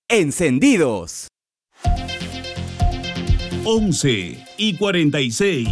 encendidos. 11:46.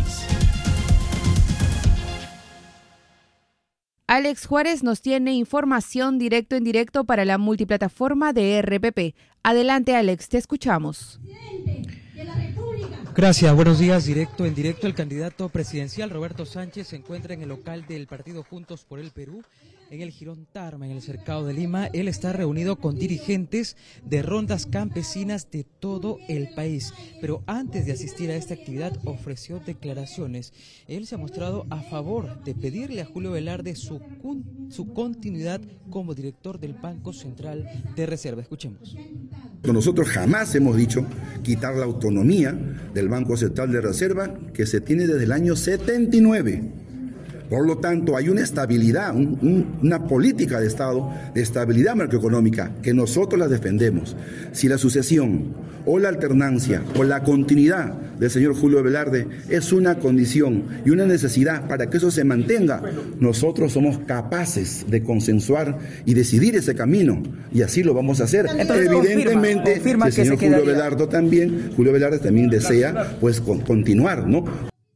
Alex Juárez nos tiene información directo en directo para la multiplataforma de RPP. Adelante, Alex, te escuchamos. Gracias, buenos días. Directo en directo, el candidato presidencial Roberto Sánchez se encuentra en el local del partido Juntos por el Perú, en el Jirón Tarma, en el Cercado de Lima. Él está reunido con dirigentes de rondas campesinas de todo el país. Pero antes de asistir a esta actividad ofreció declaraciones. Él se ha mostrado a favor de pedirle a Julio Velarde su continuidad como director del Banco Central de Reserva. Escuchemos. Nosotros jamás hemos dicho quitar la autonomía del Banco Central de Reserva que se tiene desde el año 79. Por lo tanto, hay una estabilidad, una política de Estado, de estabilidad macroeconómica, que nosotros la defendemos. Si la sucesión o la alternancia o la continuidad del señor Julio Velarde es una condición y una necesidad para que eso se mantenga, nosotros somos capaces de consensuar y decidir ese camino, y así lo vamos a hacer. Entonces, evidentemente, confirma si el señor que Julio Velarde también desea pues continuar, ¿no?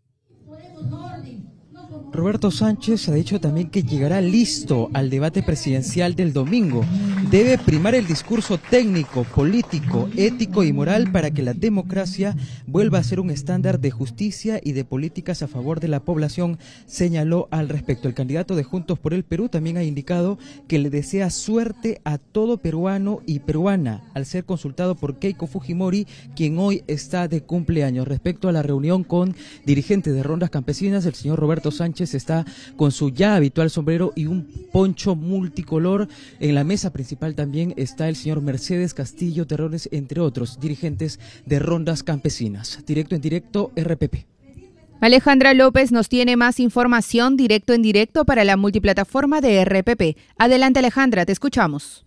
Roberto Sánchez ha dicho también que llegará listo al debate presidencial del domingo. Debe primar el discurso técnico, político, ético y moral para que la democracia vuelva a ser un estándar de justicia y de políticas a favor de la población, señaló al respecto. El candidato de Juntos por el Perú también ha indicado que le desea suerte a todo peruano y peruana al ser consultado por Keiko Fujimori, quien hoy está de cumpleaños. Respecto a la reunión con dirigentes de rondas campesinas, el señor Roberto Sánchez está con su ya habitual sombrero y un poncho multicolor. En la mesa principal también está el señor Mercedes Castillo Terrones, entre otros dirigentes de rondas campesinas. Directo en directo, RPP. Alejandra López nos tiene más información directo en directo para la multiplataforma de RPP. Adelante, Alejandra, te escuchamos.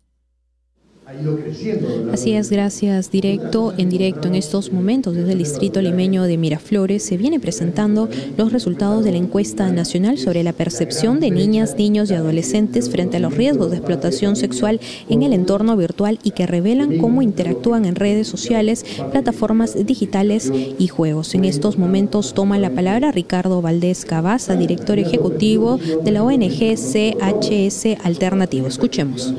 Así es, gracias. Directo en directo, en estos momentos desde el distrito limeño de Miraflores se viene presentando los resultados de la encuesta nacional sobre la percepción de niñas, niños y adolescentes frente a los riesgos de explotación sexual en el entorno virtual y que revelan cómo interactúan en redes sociales, plataformas digitales y juegos. En estos momentos toma la palabra Ricardo Valdés Cabaza, director ejecutivo de la ONG CHS Alternativo. Escuchemos.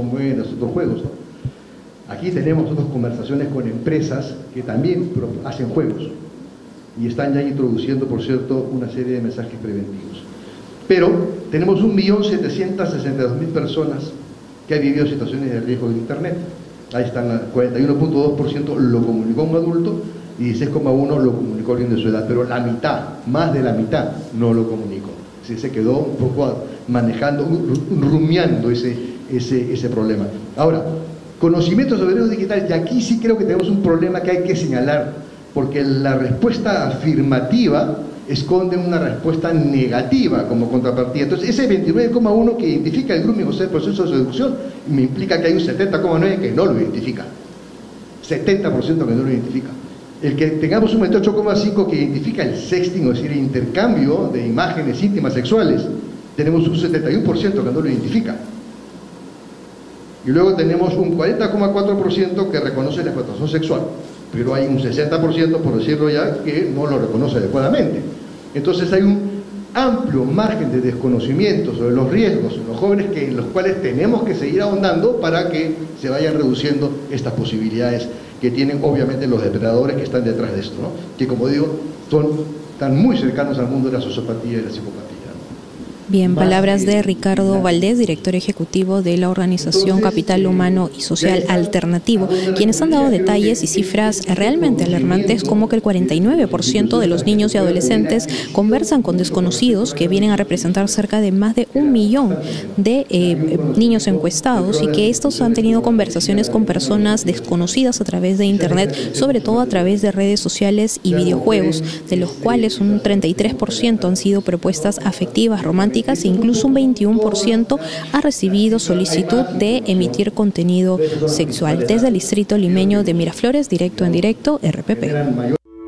Aquí tenemos otras conversaciones con empresas que también hacen juegos y están ya introduciendo, por cierto, una serie de mensajes preventivos. Pero tenemos 1.762.000 personas que han vivido situaciones de riesgo en Internet. Ahí están, 41.2% lo comunicó un adulto y 16,1% lo comunicó alguien de su edad, pero la mitad, más de la mitad, no lo comunicó. Sí, se quedó un poco manejando, rumiando ese problema. Ahora, conocimiento sobre riesgos digitales, y aquí sí creo que tenemos un problema que hay que señalar, porque la respuesta afirmativa esconde una respuesta negativa como contrapartida. Entonces, ese 29,1 que identifica el grooming, o sea, el proceso de seducción, me implica que hay un 70,9 que no lo identifica. 70% que no lo identifica. El que tengamos un 28,5 que identifica el sexting, es decir, el intercambio de imágenes íntimas sexuales, tenemos un 71% que no lo identifica. Y luego tenemos un 40,4% que reconoce la explotación sexual, pero hay un 60%, por decirlo ya, que no lo reconoce adecuadamente. Entonces hay un amplio margen de desconocimiento sobre los riesgos en los jóvenes en los cuales tenemos que seguir ahondando para que se vayan reduciendo estas posibilidades que tienen obviamente los depredadores que están detrás de esto, ¿no? Que, como digo, están muy cercanos al mundo de la sociopatía y de la psicopatía. Bien, palabras de Ricardo Valdés, director ejecutivo de la organización Capital Humano y Social Alternativo, quienes han dado detalles y cifras realmente alarmantes, como que el 49% de los niños y adolescentes conversan con desconocidos, que vienen a representar cerca de más de 1 millón de niños encuestados, y que estos han tenido conversaciones con personas desconocidas a través de Internet, sobre todo a través de redes sociales y videojuegos, de los cuales un 33% han sido propuestas afectivas, románticas, e incluso un 21% ha recibido solicitud de emitir contenido sexual. Desde el distrito limeño de Miraflores, directo en directo, RPP.